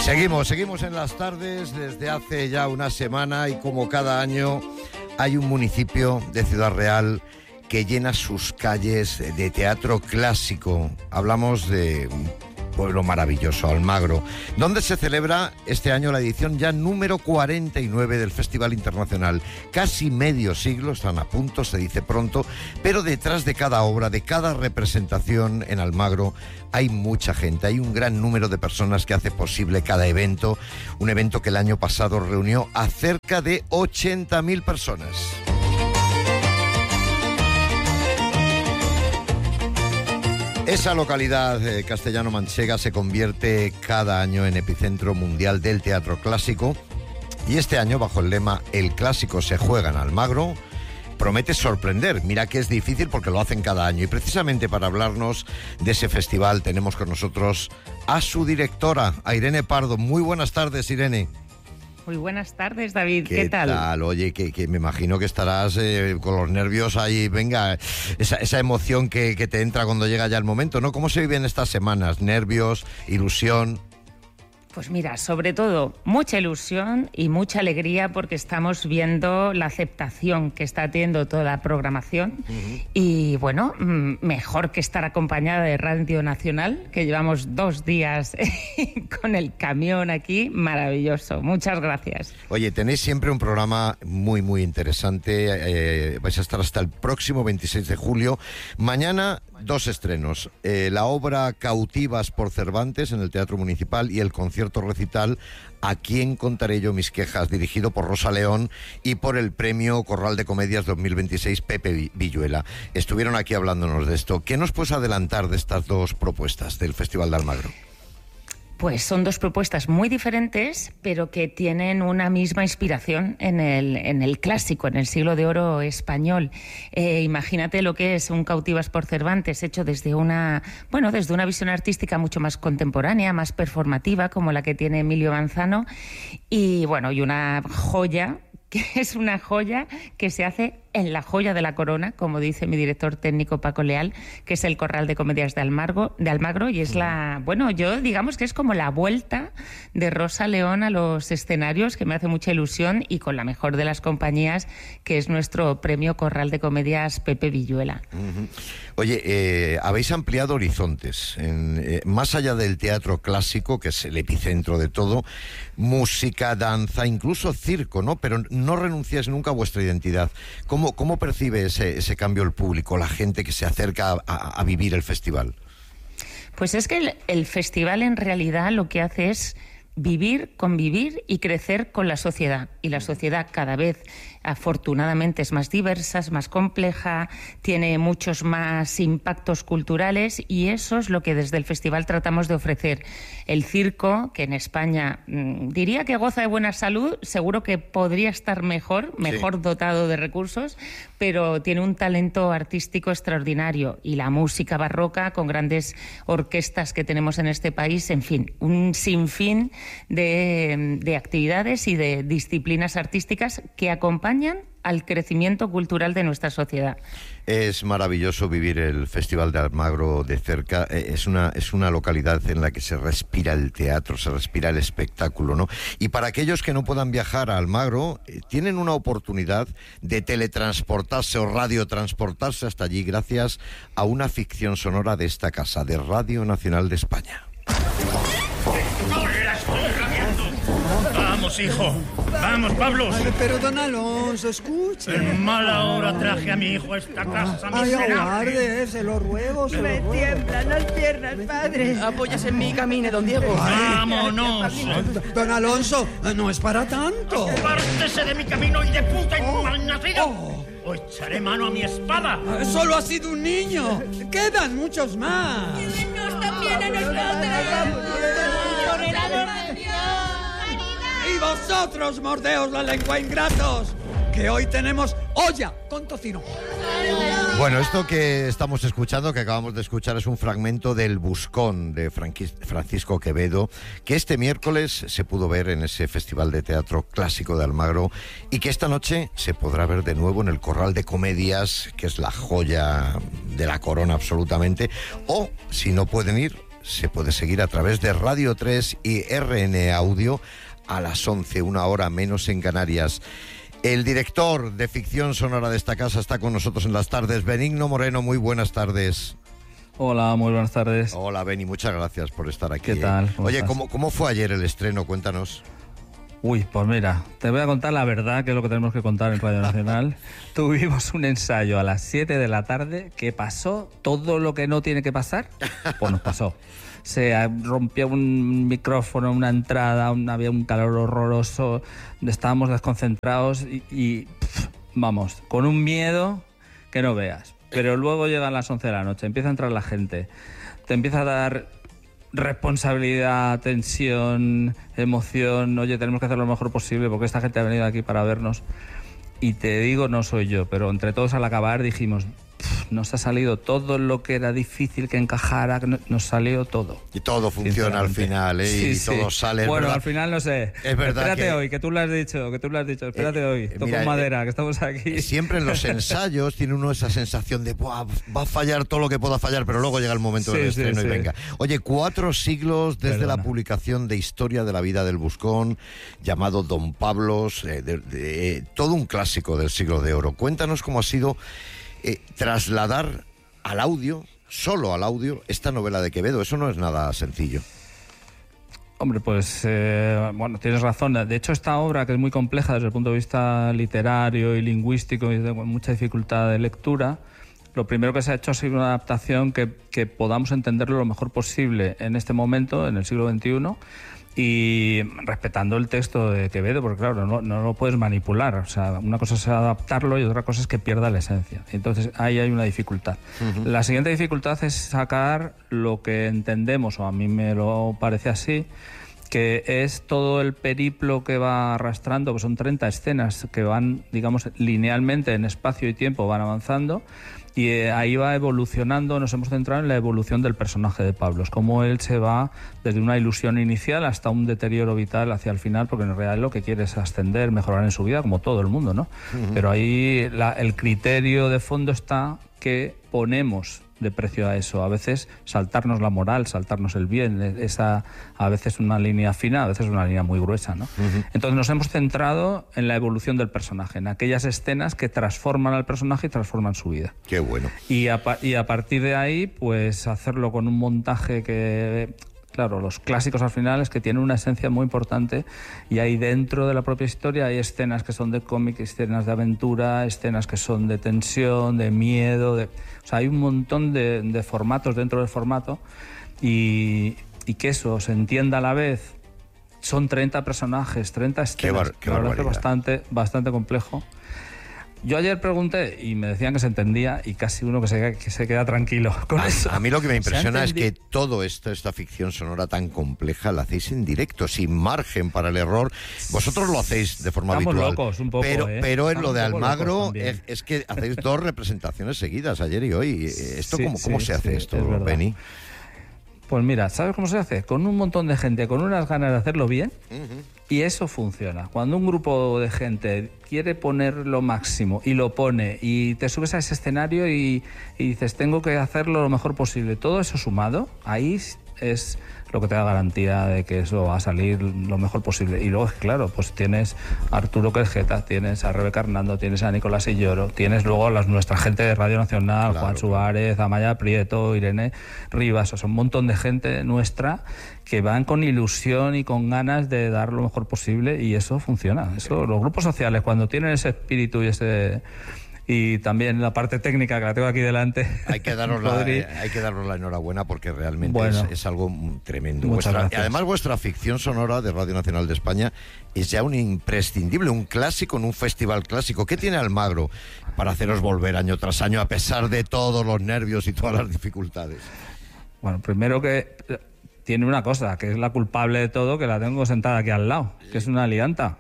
Seguimos en las tardes desde hace ya una semana y como cada año hay un municipio de Ciudad Real que llena sus calles de teatro clásico. Hablamos de un pueblo maravilloso, Almagro, donde se celebra este año la edición ya número 49 del Festival Internacional. Casi medio siglo, están a punto, se dice pronto, pero detrás de cada obra, de cada representación en Almagro, hay mucha gente, hay un gran número de personas que hace posible cada evento, un evento que el año pasado reunió a cerca de 80.000 personas. Esa localidad castellano-manchega se convierte cada año en epicentro mundial del teatro clásico y este año, bajo el lema El clásico se juega en Almagro, promete sorprender. Mira que es difícil porque lo hacen cada año y precisamente para hablarnos de ese festival tenemos con nosotros a su directora, a Irene Pardo. Muy buenas tardes, Irene. Muy buenas tardes, David. ¿Qué tal? Oye, que me imagino que estarás con los nervios ahí. Venga, esa emoción que te entra cuando llega ya el momento, ¿no? ¿Cómo se viven estas semanas? ¿Nervios? ¿Ilusión? Pues mira, sobre todo, mucha ilusión y mucha alegría porque estamos viendo la aceptación que está teniendo toda la programación. Y bueno, mejor que estar acompañada de Radio Nacional, que llevamos 2 días con el camión aquí, maravilloso. Muchas gracias. Oye, tenéis siempre un programa muy, muy interesante. Vais a estar hasta el próximo 26 de julio. Mañana, 2 estrenos. La obra Cautivas por Cervantes en el Teatro Municipal y el concierto recital ¿A quién contaré yo mis quejas?, dirigido por Rosa León y por el Premio Corral de Comedias 2026 Pepe Villuela. Estuvieron aquí hablándonos de esto. ¿Qué nos puedes adelantar de estas 2 propuestas del Festival de Almagro? Pues son 2 propuestas muy diferentes, pero que tienen una misma inspiración en el clásico, en el siglo de oro español. Imagínate lo que es un Cautivas por Cervantes, hecho desde una visión artística mucho más contemporánea, más performativa, como la que tiene Emilio Manzano, y una joya, que es una joya que se hace en la joya de la corona, como dice mi director técnico Paco Leal, que es el Corral de Comedias de Almagro, y es yo digamos que es como la vuelta de Rosa León a los escenarios, que me hace mucha ilusión, y con la mejor de las compañías, que es nuestro Premio Corral de Comedias Pepe Villuela. Oye, habéis ampliado horizontes, más allá del teatro clásico, que es el epicentro de todo, música, danza, incluso circo, ¿no? Pero no renunciáis nunca a vuestra identidad. ¿Cómo percibe ese cambio el público, la gente que se acerca a vivir el festival? Pues es que el festival en realidad lo que hace es vivir, convivir y crecer con la sociedad. Y la sociedad cada vez, afortunadamente, es más diversa, es más compleja, tiene muchos más impactos culturales, y eso es lo que desde el festival tratamos de ofrecer. El circo, que en España diría que goza de buena salud, seguro que podría estar mejor dotado de recursos, pero tiene un talento artístico extraordinario. Y la música barroca, con grandes orquestas que tenemos en este país, en fin, un sinfín de actividades y de disciplinas artísticas que acompañan al crecimiento cultural de nuestra sociedad. Es maravilloso vivir el Festival de Almagro de cerca. Es una localidad en la que se respira el teatro, se respira el espectáculo, ¿no? Y para aquellos que no puedan viajar a Almagro, tienen una oportunidad de teletransportarse o radiotransportarse hasta allí gracias a una ficción sonora de esta casa, de Radio Nacional de España. Vamos, hijo. Vamos, Pablo. Ay, pero don Alonso, escuche. En mala hora traje a mi hijo a esta casa Ay, miserable. aguarde, se lo ruego, se lo ruego. Me tiemblan las piernas, padre. Apoyas en mí y camine, don Diego. Vámonos. Don Alonso, no es para tanto. Pártese de mi camino y de puta y malnacido. O echaré mano a mi espada. Solo ha sido un niño. Quedan muchos más. Quédennos también a nosotros. Por el amor de Dios. Y vosotros, mordeos la lengua, ingratos, que hoy tenemos olla con tocino. Bueno, esto que estamos escuchando, que acabamos de escuchar, es un fragmento del Buscón de Francisco Quevedo, que este miércoles se pudo ver en ese Festival de Teatro Clásico de Almagro y que esta noche se podrá ver de nuevo en el Corral de Comedias, que es la joya de la corona absolutamente, o si no pueden ir, se puede seguir a través de Radio 3 y RN Audio a las 11, una hora menos en Canarias. El director de ficción sonora de esta casa está con nosotros en las tardes, Benigno Moreno. Muy buenas tardes. Hola, muy buenas tardes. Hola, Beni, muchas gracias por estar aquí. ¿Qué tal? Oye, ¿cómo fue ayer el estreno? Cuéntanos. Uy, pues mira, te voy a contar la verdad, que es lo que tenemos que contar en Radio Nacional. Tuvimos un ensayo a las 7 de la tarde que pasó todo lo que no tiene que pasar, pues nos pasó. Se rompió un micrófono, una entrada, había un calor horroroso, estábamos desconcentrados y vamos, con un miedo que no veas. Pero luego llegan las 11 de la noche, empieza a entrar la gente, te empieza a dar responsabilidad, tensión, emoción. Oye, tenemos que hacer lo mejor posible porque esta gente ha venido aquí para vernos. Y te digo, no soy yo, pero entre todos al acabar dijimos, nos ha salido todo lo que era difícil que encajara, nos salió todo. Y todo funciona al final, ¿eh? Sí, y todo sale. Bueno, ¿verdad? al final no sé. Es verdad. Espérate hoy, que tú lo has dicho, espérate hoy. Toco madera, que estamos aquí. Siempre en los ensayos tiene uno esa sensación de va a fallar todo lo que pueda fallar, pero luego llega el momento del estreno y venga. Oye, 4 siglos desde la publicación de Historia de la vida del Buscón, llamado Don Pablos, todo un clásico del siglo de oro. Cuéntanos cómo ha sido trasladar al audio, solo al audio, esta novela de Quevedo. Eso no es nada sencillo. Hombre, pues bueno, tienes razón. De hecho, esta obra, que es muy compleja desde el punto de vista literario y lingüístico y de mucha dificultad de lectura, lo primero que se ha hecho ha sido una adaptación que podamos entenderlo lo mejor posible en este momento, en el siglo XXI, y respetando el texto de Quevedo, porque claro, no lo puedes manipular. O sea, una cosa es adaptarlo y otra cosa es que pierda la esencia. Entonces ahí hay una dificultad. Uh-huh. La siguiente dificultad es sacar lo que entendemos, o a mí me lo parece así, que es todo el periplo que va arrastrando, que son 30 escenas que van, digamos, linealmente en espacio y tiempo, van avanzando. Y ahí va evolucionando, nos hemos centrado en la evolución del personaje de Pablos, cómo él se va desde una ilusión inicial hasta un deterioro vital hacia el final, porque en realidad lo que quiere es ascender, mejorar en su vida, como todo el mundo, ¿no? Uh-huh. Pero ahí el criterio de fondo está que ponemos de precio a eso. A veces saltarnos la moral, saltarnos el bien, a veces una línea fina, a veces una línea muy gruesa, ¿no? Uh-huh. Entonces nos hemos centrado en la evolución del personaje, en aquellas escenas que transforman al personaje y transforman su vida. Qué bueno. Y a partir de ahí, pues hacerlo con un montaje que... Claro, los clásicos al final es que tienen una esencia muy importante, y ahí dentro de la propia historia hay escenas que son de cómic, escenas de aventura, escenas que son de tensión, de miedo, o sea, hay un montón de formatos dentro del formato, y que eso se entienda a la vez. Son 30 personajes, 30 escenas. Qué barbaridad. Es bastante complejo. Yo ayer pregunté y me decían que se entendía, y casi uno que se queda tranquilo con eso. A mí lo que me impresiona es que todo esto, esta ficción sonora tan compleja, la hacéis en directo, sin margen para el error. Vosotros lo hacéis de forma Estamos habitual. Locos un poco, pero en lo de Almagro es que hacéis 2 representaciones seguidas, ayer y hoy. ¿Esto cómo se hace esto, Beni? Pues mira, ¿sabes cómo se hace? Con un montón de gente, con unas ganas de hacerlo bien, y eso funciona. Cuando un grupo de gente quiere poner lo máximo y lo pone, y te subes a ese escenario y dices, tengo que hacerlo lo mejor posible, todo eso sumado, ahí es lo que te da garantía de que eso va a salir lo mejor posible. Y luego, claro, pues tienes a Arturo Querejeta, tienes a Rebeca Hernando, tienes a Nicolás Illoro, tienes luego a nuestra gente de Radio Nacional, claro, Juan Suárez, Amaya Prieto, Irene Rivas, o sea, un montón de gente nuestra que van con ilusión y con ganas de dar lo mejor posible, y eso funciona. Eso, los grupos sociales, cuando tienen ese espíritu y también la parte técnica, que la tengo aquí delante. Hay que daros la enhorabuena, porque realmente es algo tremendo. Y además, vuestra ficción sonora de Radio Nacional de España es ya un imprescindible, un clásico en un festival clásico. ¿Qué tiene Almagro para haceros volver año tras año, a pesar de todos los nervios y todas las dificultades? Bueno, primero que tiene una cosa, que es la culpable de todo, que la tengo sentada aquí al lado, que es una alianta.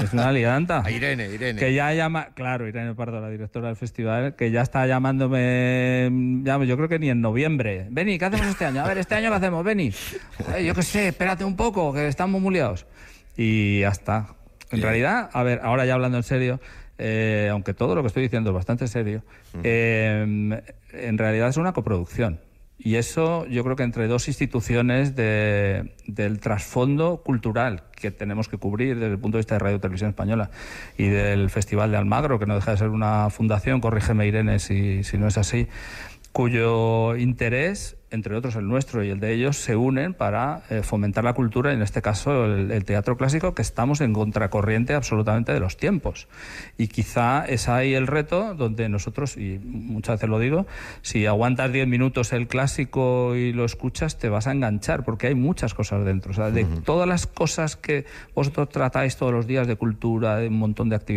Irene. Que ya llama, claro, Irene Pardo, la directora del festival, que ya está llamándome, yo creo que ni en noviembre. Beni, ¿qué hacemos este año? A ver, ¿este año qué hacemos, Beni? Yo qué sé, espérate un poco, que estamos muy liados. Y ya está. En realidad, a ver, ahora ya hablando en serio, aunque todo lo que estoy diciendo es bastante serio, en realidad es una coproducción. Y eso yo creo que entre dos instituciones del trasfondo cultural que tenemos que cubrir desde el punto de vista de Radio Televisión Española y del Festival de Almagro, que no deja de ser una fundación, corrígeme Irene si no es así, cuyo interés, entre otros el nuestro y el de ellos, se unen para fomentar la cultura, y en este caso el teatro clásico, que estamos en contracorriente absolutamente de los tiempos. Y quizá es ahí el reto donde nosotros, y muchas veces lo digo, si aguantas 10 minutos el clásico y lo escuchas, te vas a enganchar, porque hay muchas cosas dentro. O sea, de todas las cosas que vosotros tratáis todos los días de cultura, de un montón de actividades,